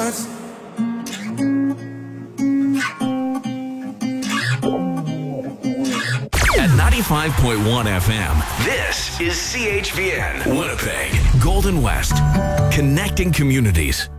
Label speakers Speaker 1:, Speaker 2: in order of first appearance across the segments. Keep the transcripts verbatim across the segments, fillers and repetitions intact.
Speaker 1: once.
Speaker 2: At ninety-five point one F M, this is C H V N, Winnipeg, Golden West, connecting communities.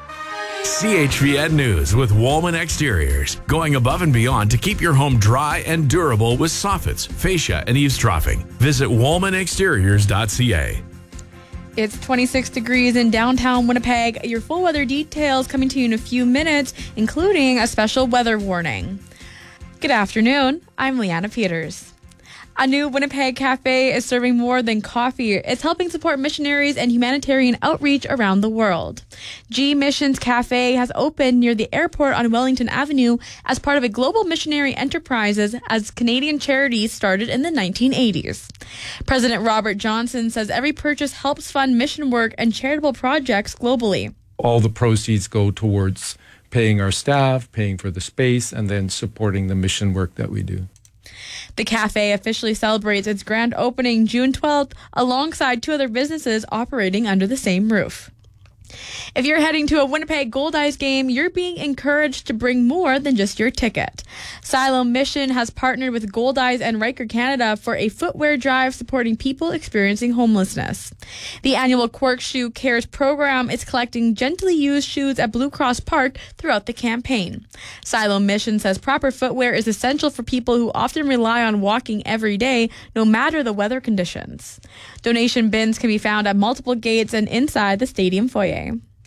Speaker 2: C H V N News with Woolman Exteriors, going above and beyond to keep your home dry and durable with soffits, fascia, and eavesdropping. Visit woolman exteriors dot c a.
Speaker 3: It's twenty-six degrees in downtown Winnipeg. Your full weather details coming to you in a few minutes, including a special weather warning. Good afternoon. I'm Leanna Peters. A new Winnipeg cafe is serving more than coffee. It's helping support missionaries and humanitarian outreach around the world. G Missions Cafe has opened near the airport on Wellington Avenue as part of a global missionary enterprises as Canadian charities started in the nineteen eighties. President Robert Johnson says every purchase helps fund mission work and charitable projects globally.
Speaker 4: All the proceeds go towards paying our staff, paying for the space, and then supporting the mission work that we do.
Speaker 3: The cafe officially celebrates its grand opening June twelfth alongside two other businesses operating under the same roof. If you're heading to a Winnipeg Goldeyes game, you're being encouraged to bring more than just your ticket. Siloam Mission has partnered with Goldeyes and Riker Canada for a footwear drive supporting people experiencing homelessness. The annual Quark Shoe Cares program is collecting gently used shoes at Blue Cross Park throughout the campaign. Siloam Mission says proper footwear is essential for people who often rely on walking every day, no matter the weather conditions. Donation bins can be found at multiple gates and inside the stadium foyer.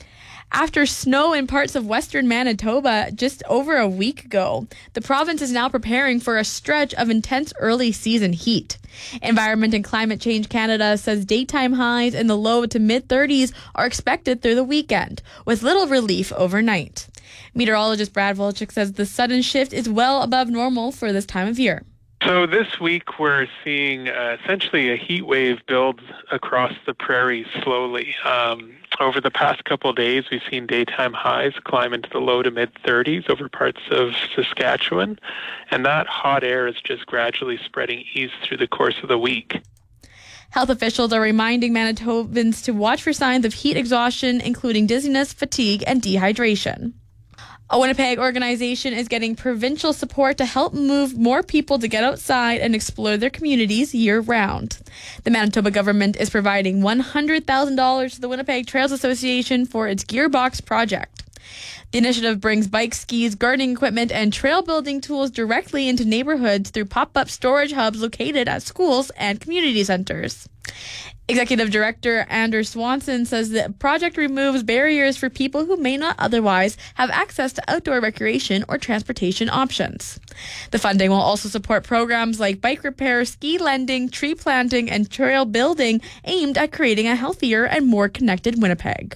Speaker 3: After snow in parts of western Manitoba just over a week ago, the province is now preparing for a stretch of intense early season heat. Environment and Climate Change Canada says daytime highs in the low to mid thirties are expected through the weekend, with little relief overnight. Meteorologist Brad Volchik says the sudden shift is well above normal for this time of year.
Speaker 5: So this week we're seeing uh, essentially a heat wave build across the prairies slowly. Um, over the past couple of days, we've seen daytime highs climb into the low to mid thirties over parts of Saskatchewan, and that hot air is just gradually spreading east through the course of the week.
Speaker 3: Health officials are reminding Manitobans to watch for signs of heat exhaustion, including dizziness, fatigue, and dehydration. A Winnipeg organization is getting provincial support to help move more people to get outside and explore their communities year-round. The Manitoba government is providing one hundred thousand dollars to the Winnipeg Trails Association for its Gearbox project. The initiative brings bikes, skis, gardening equipment, and trail building tools directly into neighborhoods through pop-up storage hubs located at schools and community centers. Executive Director Anders Swanson says the project removes barriers for people who may not otherwise have access to outdoor recreation or transportation options. The funding will also support programs like bike repair, ski lending, tree planting, and trail building aimed at creating a healthier and more connected Winnipeg.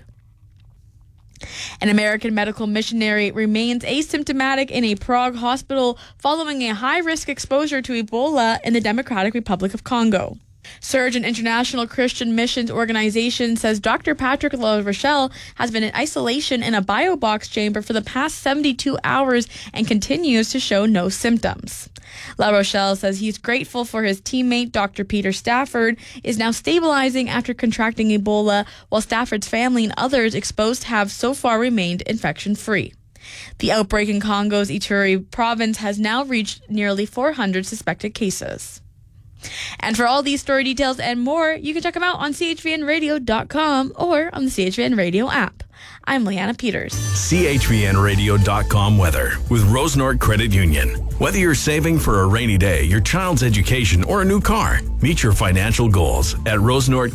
Speaker 3: An American medical missionary remains asymptomatic in a Prague hospital following a high-risk exposure to Ebola in the Democratic Republic of Congo. Surgeon International Christian Missions Organization says Doctor Patrick La Rochelle has been in isolation in a biobox chamber for the past seventy-two hours and continues to show no symptoms. La Rochelle says he's grateful for his teammate, Doctor Peter Stafford, is now stabilizing after contracting Ebola, while Stafford's family and others exposed have so far remained infection-free. The outbreak in Congo's Ituri province has now reached nearly four hundred suspected cases. And for all these story details and more, you can check them out on c h v n radio dot com or on the C H V N Radio app. I'm Leanna Peters.
Speaker 2: C H V N radio dot com weather with Rosenort Credit Union. Whether you're saving for a rainy day, your child's education, or a new car, meet your financial goals at Rosenort